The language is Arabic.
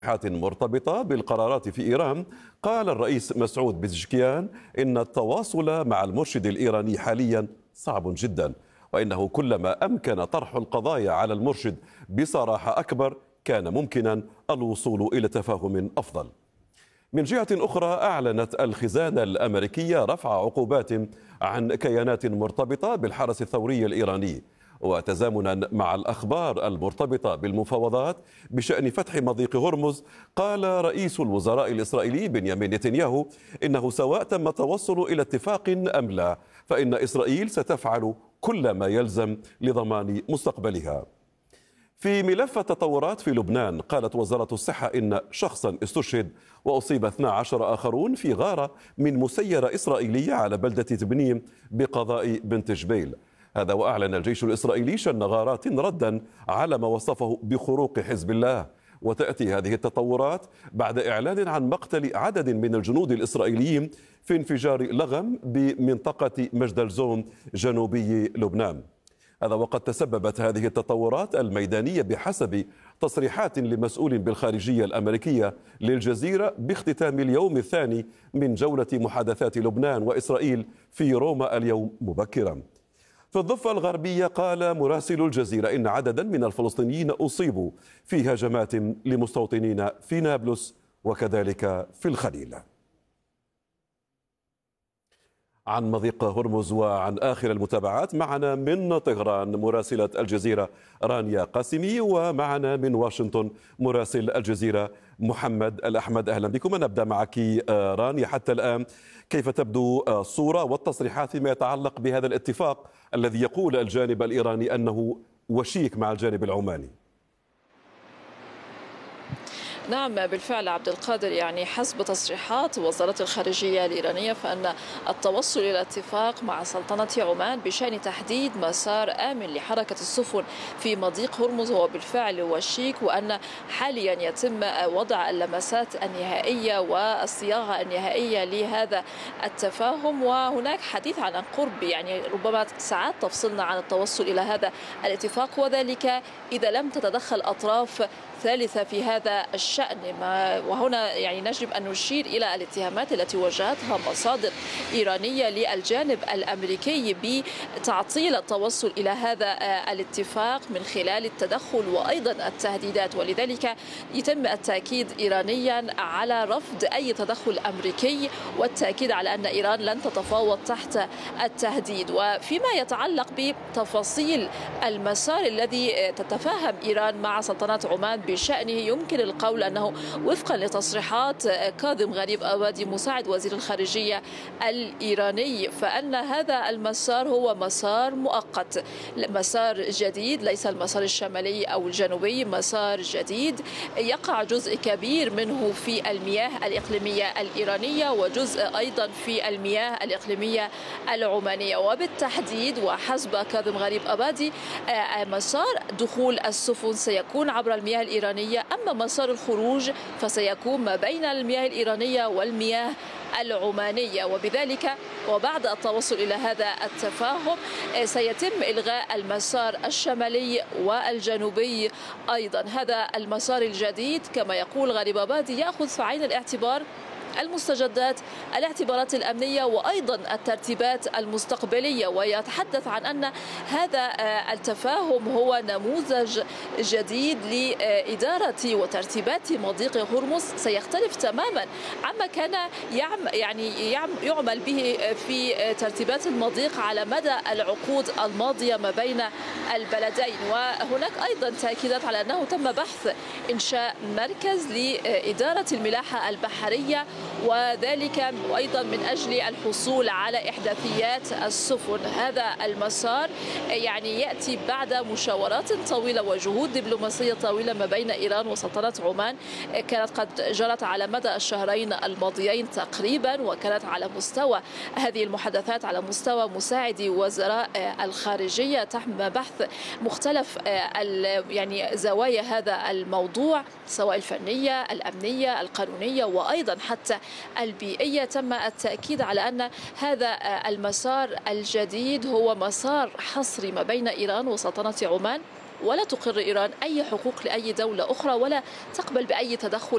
مرتبطة بالقرارات في إيران. قال الرئيس مسعود بزشكيان إن التواصل مع المرشد الإيراني حاليا صعب جدا، وإنه كلما أمكن طرح القضايا على المرشد بصراحة أكبر كان ممكنا الوصول إلى تفاهم أفضل. من جهة أخرى، أعلنت الخزانة الأمريكية رفع عقوبات عن كيانات مرتبطة بالحرس الثوري الإيراني. وتزامنا مع الأخبار المرتبطة بالمفاوضات بشأن فتح مضيق هرمز، قال رئيس الوزراء الإسرائيلي بنيامين نتنياهو إنه سواء تم التوصل إلى اتفاق أم لا، فإن إسرائيل ستفعل كل ما يلزم لضمان مستقبلها. في ملف التطورات في لبنان، قالت وزارة الصحة إن شخصا استشهد وأصيب 12 آخرون في غارة من مسيرة إسرائيلية على بلدة تبنيم بقضاء بنت جبيل. هذا وأعلن الجيش الإسرائيلي شن غارات ردا على ما وصفه بخروق حزب الله. وتأتي هذه التطورات بعد إعلان عن مقتل عدد من الجنود الإسرائيليين في انفجار لغم بمنطقة مجدلزوم جنوبي لبنان. هذا وقد تسببت هذه التطورات الميدانية بحسب تصريحات لمسؤول بالخارجية الأمريكية للجزيرة باختتام اليوم الثاني من جولة محادثات لبنان وإسرائيل في روما اليوم مبكرا. في الضفة الغربية، قال مراسل الجزيرة إن عددا من الفلسطينيين أصيبوا في هجمات لمستوطنين في نابلس وكذلك في الخليل. عن مضيق هرمز وعن آخر المتابعات معنا من طهران مراسلة الجزيرة رانيا قاسمي، ومعنا من واشنطن مراسل الجزيرة محمد الأحمد. أهلا بكم. نبدأ معك رانيا. حتى الآن كيف تبدو الصورة والتصريحات فيما يتعلق بهذا الاتفاق الذي يقول الجانب الإيراني أنه وشيك مع الجانب العماني؟ نعم بالفعل عبد القادر، يعني حسب تصريحات وزارة الخارجية الإيرانية فإن التوصل إلى اتفاق مع سلطنة عمان بشأن تحديد مسار آمن لحركة السفن في مضيق هرمز هو بالفعل وشيك، وأن حاليا يتم وضع اللمسات النهائية والصياغة النهائية لهذا التفاهم. وهناك حديث عن قرب يعني ربما ساعات تفصلنا عن التوصل إلى هذا الاتفاق، وذلك إذا لم تتدخل أطراف ثالثة في هذا الشأن. وهنا يعني نجب أن نشير إلى الاتهامات التي وجهتها مصادر إيرانية للجانب الأمريكي بتعطيل التوصل إلى هذا الاتفاق من خلال التدخل وأيضا التهديدات، ولذلك يتم التأكيد إيرانيا على رفض أي تدخل أمريكي والتأكيد على أن إيران لن تتفاوض تحت التهديد. وفيما يتعلق بتفاصيل المسار الذي تتفاهم إيران مع سلطنة عمان بشأنه، يمكن القول أنه وفقا لتصريحات كاظم غريب أبادي مساعد وزير الخارجية الإيراني فأن هذا المسار هو مسار مؤقت، مسار جديد، ليس المسار الشمالي أو الجنوبي، مسار جديد يقع جزء كبير منه في المياه الإقليمية الإيرانية وجزء أيضا في المياه الإقليمية العمانية. وبالتحديد وحسب كاظم غريب أبادي مسار دخول السفن سيكون عبر المياه الإيرانية، أما مسار الخروج فسيكون ما بين المياه الإيرانية والمياه العمانية. وبذلك وبعد التوصل إلى هذا التفاهم سيتم إلغاء المسار الشمالي والجنوبي أيضا. هذا المسار الجديد كما يقول غريب أبادي يأخذ في عين الاعتبار المستجدات، الاعتبارات الأمنية وأيضا الترتيبات المستقبلية، ويتحدث عن أن هذا التفاهم هو نموذج جديد لإدارة وترتيبات مضيق هرمز سيختلف تماما عما كان يعمل به في ترتيبات المضيق على مدى العقود الماضية ما بين البلدين. وهناك أيضا تأكيدات على أنه تم بحث إنشاء مركز لإدارة الملاحة البحرية، وذلك أيضا من أجل الحصول على إحداثيات السفن. هذا المسار يعني يأتي بعد مشاورات طويلة وجهود دبلوماسية طويلة ما بين إيران وسلطنة عمان، كانت قد جرت على مدى الشهرين الماضيين تقريبا، وكانت على مستوى هذه المحادثات على مستوى مساعدي وزراء الخارجية تحت بحث مختلف يعني زوايا هذا الموضوع سواء الفنية الأمنية القانونية وأيضا حتى البيئية. تم التأكيد على أن هذا المسار الجديد هو مسار حصري ما بين إيران وسلطنة عمان، ولا تقر إيران أي حقوق لأي دولة أخرى ولا تقبل بأي تدخل